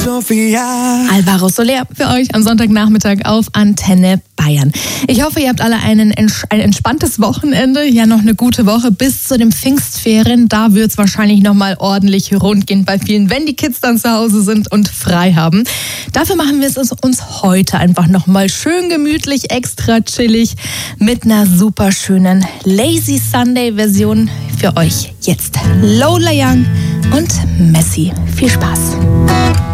Alvaro Soler für euch am Sonntagnachmittag auf Antenne Bayern. Ich hoffe, ihr habt alle ein entspanntes Wochenende, ja noch eine gute Woche bis zu den Pfingstferien. Da wird es wahrscheinlich nochmal ordentlich rund gehen bei vielen, wenn die Kids dann zu Hause sind und frei haben. Dafür machen wir es uns heute einfach nochmal schön gemütlich, extra chillig mit einer super schönen Lazy Sunday Version für euch. Jetzt Lola Young und Messi. Viel Spaß.